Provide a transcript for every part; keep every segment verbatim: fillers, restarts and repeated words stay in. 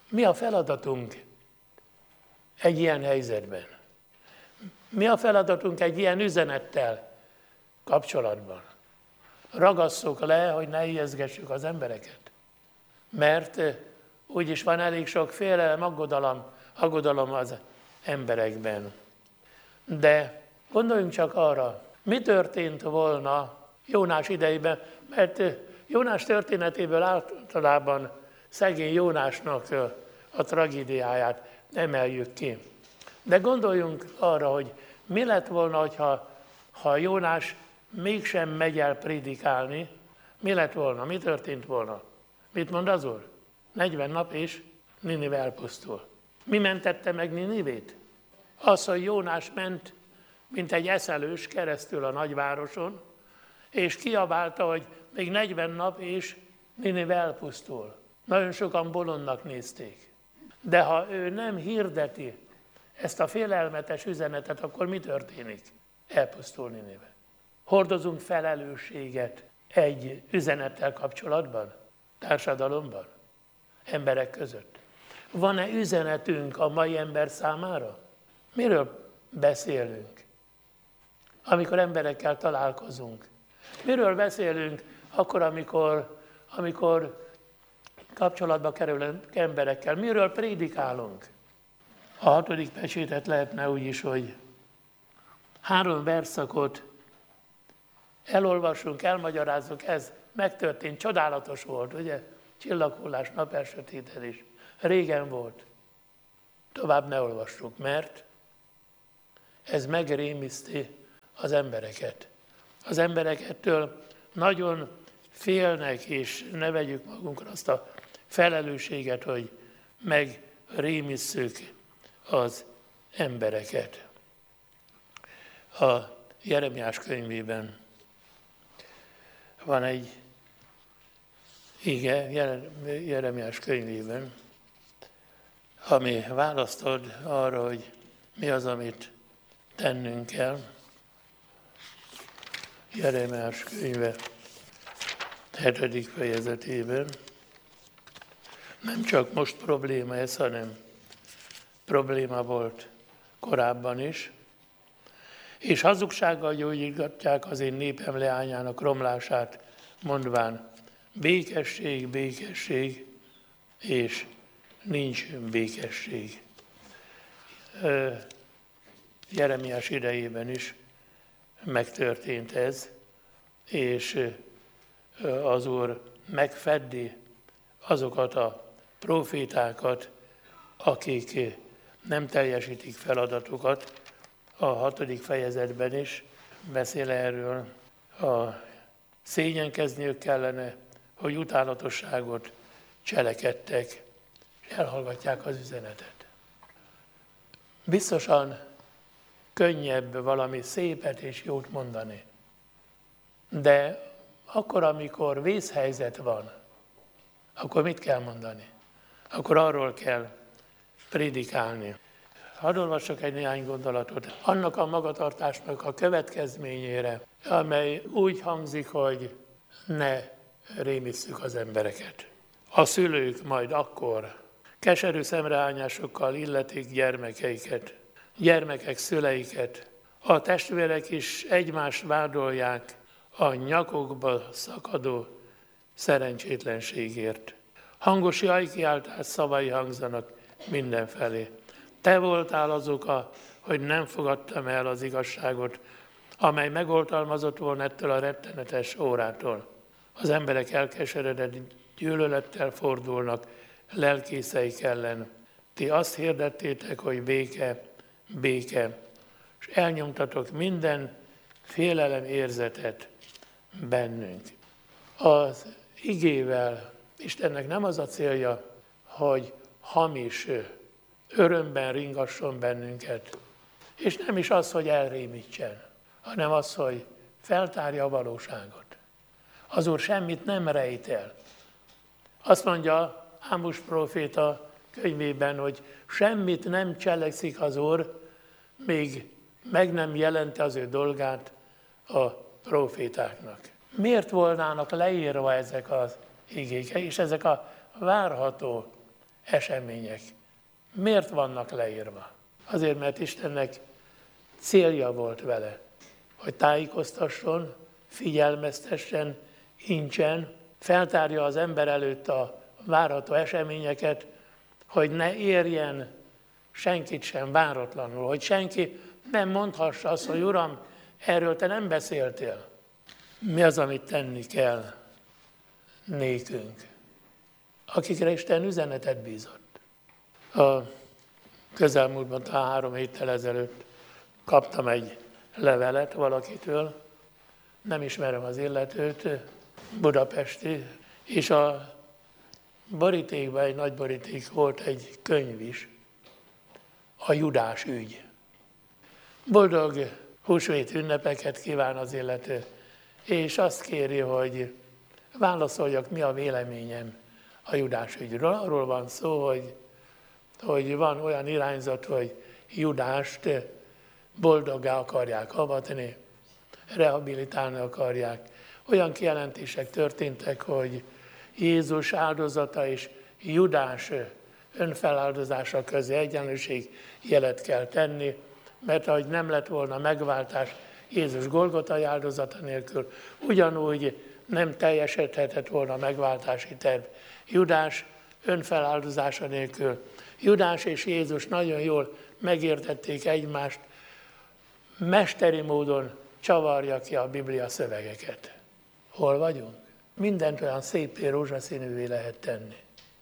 Mi a feladatunk egy ilyen helyzetben? Mi a feladatunk egy ilyen üzenettel kapcsolatban? Ragasszuk le, hogy ne ijeszgessük az embereket. Mert úgyis van elég sok félelem, aggodalom, aggodalom az emberekben. De gondoljunk csak arra, mi történt volna Jónás idejében, mert Jónás történetéből általában szegény Jónásnak a tragédiáját emeljük ki. De gondoljunk arra, hogy mi lett volna, hogyha, ha Jónás mégsem megy el prédikálni, mi lett volna, mi történt volna? Mit mond az Úr? negyven nap és Ninive elpusztul. Mi mentette meg Ninivét? Az, hogy Jónás ment, mint egy eszelős keresztül a nagyvároson, és kiabálta, hogy még negyven nap és Ninive elpusztul. Nagyon sokan bolondnak nézték. De ha ő nem hirdeti ezt a félelmetes üzenetet, akkor mi történik? Elpusztul Ninive. Hordozunk felelősséget egy üzenettel kapcsolatban, társadalomban, emberek között. Van-e üzenetünk a mai ember számára? Miről beszélünk, amikor emberekkel találkozunk? Miről beszélünk akkor, amikor, amikor kapcsolatba kerülünk emberekkel? Miről prédikálunk? A hatodik pecsétet lehetne úgy is, hogy három versszakot elolvasunk, elmagyarázunk, ez megtörtént, csodálatos volt, ugye? Csillaghullás, napelsötétedés. Régen volt. Tovább ne olvassuk, mert ez megrémiszti az embereket. Az emberekettől nagyon félnek, és ne vegyük magunkra azt a felelősséget, hogy megrémisszük az embereket. A Jeremiás könyvében van egy ige, Jeremiás könyvében, ami választod arra, hogy mi az, amit tennünk kell. Jeremiás könyve hetedik fejezetében. Nem csak most probléma ez, hanem probléma volt korábban is. És hazugsággal gyógyítgatják az én népem leányának romlását, mondván békesség, békesség, és nincs békesség. Jeremiás idejében is megtörtént ez, és az Úr megfeddi azokat a profétákat, akik nem teljesítik feladatukat. A hatodik fejezetben is beszél erről, a szégyenkezniük kellene, hogy utálatosságot cselekedtek, és elhallgatják az üzenetet. Biztosan könnyebb valami szépet és jót mondani, de akkor, amikor vészhelyzet van, akkor mit kell mondani? Akkor arról kell prédikálni. Hadd olvassak egy néhány gondolatot annak a magatartásnak a következményére, amely úgy hangzik, hogy ne rémisszük az embereket. A szülők majd akkor keserű szemrehányásokkal illetik gyermekeiket, gyermekek szüleiket. A testvérek is egymást vádolják a nyakukba szakadó szerencsétlenségért. Hangos jajkiáltás szavai hangzanak mindenfelé. Te voltál az oka, hogy nem fogadtam el az igazságot, amely megoltalmazott volna ettől a rettenetes órától. Az emberek elkeseredett gyűlölettel fordulnak lelkészeik ellen. Ti azt hirdettétek, hogy béke, béke, és elnyomtatok minden félelem érzetet bennünk. Az igével Istennek nem az a célja, hogy hamis örömben ringasson bennünket, és nem is az, hogy elrémítsen, hanem az, hogy feltárja a valóságot. Az Úr semmit nem rejt el. Azt mondja Ámos próféta könyvében, hogy semmit nem cselekszik az Úr, még meg nem jelenti az ő dolgát a prófétáknak. Miért volnának leírva ezek az igék, és ezek a várható események miért vannak leírva? Azért, mert Istennek célja volt vele, hogy tájékoztasson, figyelmeztessen, incsen, feltárja az ember előtt a várható eseményeket, hogy ne érjen senkit sem váratlanul, hogy senki nem mondhassa azt, hogy Uram, erről te nem beszéltél. Mi az, amit tenni kell nékünk, akikre Isten üzenetet bízott? A közelmúltban, talán három héttel ezelőtt kaptam egy levelet valakitől, nem ismerem az illetőt, budapesti, és a borítékban, egy nagy boríték volt egy könyv is, a Judás ügy. Boldog húsvét ünnepeket kíván az illető, és azt kéri, hogy válaszoljak, mi a véleményem a Judás ügyről. Arról van szó, hogy, hogy van olyan irányzat, hogy Judást boldoggá akarják avatni, rehabilitálni akarják. Olyan kijelentések történtek, hogy Jézus áldozata és Judás önfeláldozása közé egyenlőség jelet kell tenni, mert ahogy nem lett volna megváltás Jézus Golgotai áldozata nélkül, ugyanúgy nem teljesedhetett volna a megváltási terv Judás önfeláldozása nélkül. Judás és Jézus nagyon jól megértették egymást, mesteri módon csavarja ki a Biblia szövegeket. Hol vagyunk? Mindent olyan szépé rózsaszínűvé lehet tenni.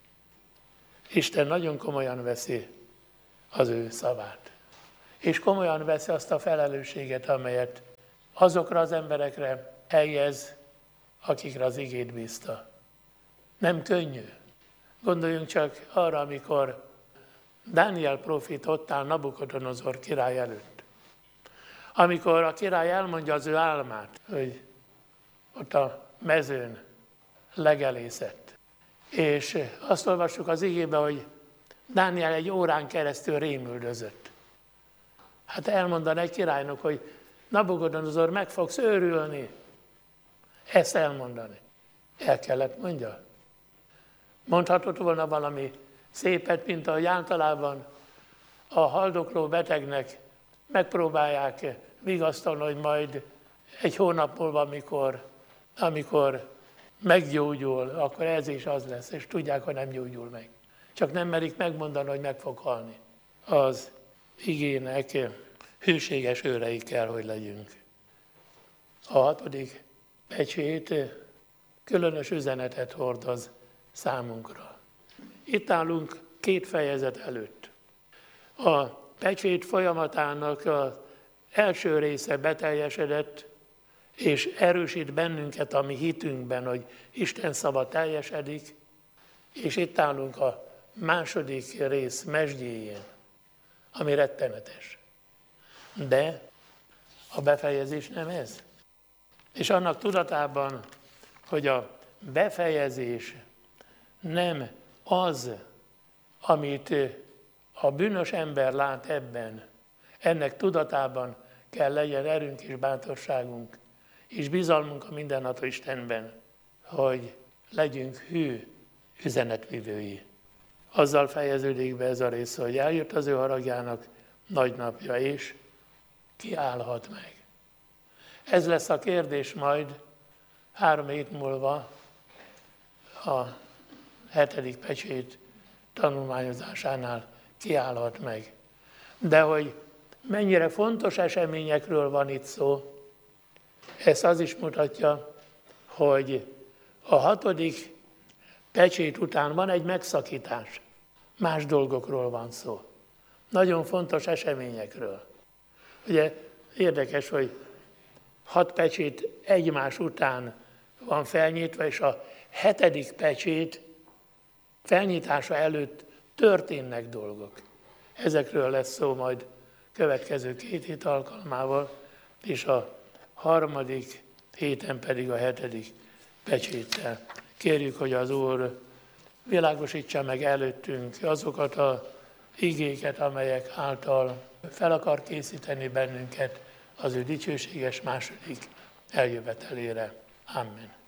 Isten nagyon komolyan veszi az ő szavát. És komolyan veszi azt a felelősséget, amelyet azokra az emberekre helyez, akikre az igét bízta. Nem könnyű. Gondoljunk csak arra, amikor Dániel prófét ott áll Nabukodonozor király előtt. Amikor a király elmondja az ő álmát, hogy ott a mezőn legelészett. És azt olvassuk az igébe, hogy Dániel egy órán keresztül rémüldözött. Hát elmondaná egy királynak, hogy Nabukodonozor, meg fogsz őrülni. Ezt elmondani. El kellett mondja. Mondhatott volna valami szépet, mint ahogy általában a haldokló betegnek megpróbálják vigasztalni, hogy majd egy hónap múlva, amikor, amikor meggyógyul, akkor ez is az lesz, és tudják, hogy nem gyógyul meg. Csak nem merik megmondani, hogy meg fog halni. Az igének hűséges őrei kell, hogy legyünk. A hatodik pecsét különös üzenetet hordoz számunkra. Itt állunk két fejezet előtt. A pecsét folyamatának az első része beteljesedett, és erősít bennünket a mi hitünkben, hogy Isten szava teljesedik, és itt állunk a második rész mesdjéjén, ami rettenetes. De a befejezés nem ez. És annak tudatában, hogy a befejezés nem az, amit a bűnös ember lát ebben, ennek tudatában kell legyen erőnk és bátorságunk, és bizalmunk a mindenható Istenben, hogy legyünk hű üzenetvivői. Azzal fejeződik be ez a rész, hogy eljött az ő haragjának nagy napja, és ki állhat meg. Ez lesz a kérdés majd három hét múlva a hetedik pecsét tanulmányozásánál, ki állhat meg. De hogy mennyire fontos eseményekről van itt szó, ez az is mutatja, hogy a hatodik pecsét után van egy megszakítás. Más dolgokról van szó. Nagyon fontos eseményekről. Ugye érdekes, hogy hat pecsét egymás után van felnyitva, és a hetedik pecsét felnyitása előtt történnek dolgok. Ezekről lesz szó majd következő két hét alkalmával, és a harmadik héten pedig a hetedik pecséttel. Kérjük, hogy az Úr világosítsa meg előttünk azokat az igéket, amelyek által fel akar készíteni bennünket az ő dicsőséges második eljövetelére. Amen.